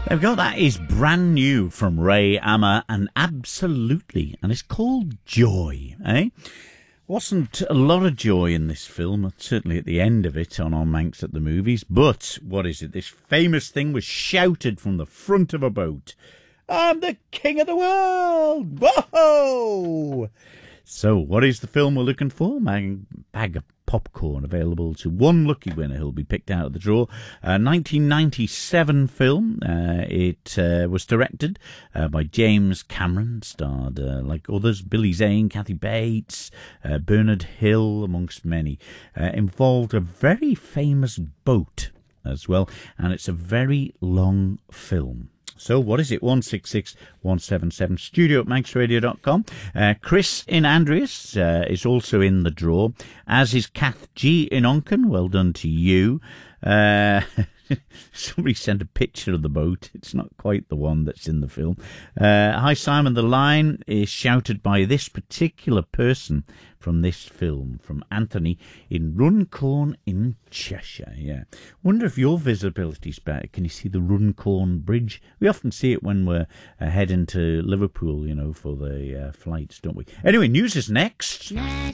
There we go. That is brand new from Ray Amma and Absolutely, and it's called Joy, eh? Wasn't a lot of joy in this film, certainly at the end of it on our Manx at the Movies, but what is it? This famous thing was shouted from the front of a boat. I'm the king of the world! Whoa! So, what is the film we're looking for? Bag of popcorn available to one lucky winner who'll be picked out of the draw. 1997 film. It was directed by James Cameron, starred, like others, Billy Zane, Kathy Bates, Bernard Hill, amongst many. Involved a very famous boat as well, and it's a very long film. So what is it? 166177 studio at manxradio.com. Chris in Andreas is also in the draw, as is Kath G in Onken. Well done to you. Somebody sent a picture of the boat. It's not quite the one that's in the film. Hi Simon, the line is shouted by this particular person from this film, from Anthony in Runcorn in Cheshire. Yeah, wonder if your visibility's better. Can you see the Runcorn Bridge? We often see it when we're heading to Liverpool, you know, for the flights, don't we? Anyway, news is next.